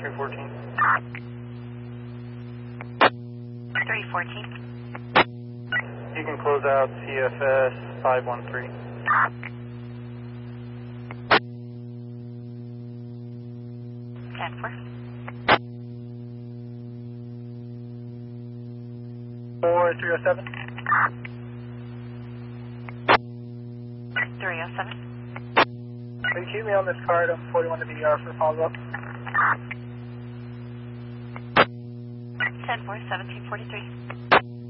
314. 314. You can close out CFS 513. 10-4. 4307. 307. Will you keep me on this card? I'm 41 to BR for follow-up. 10-4, 1743.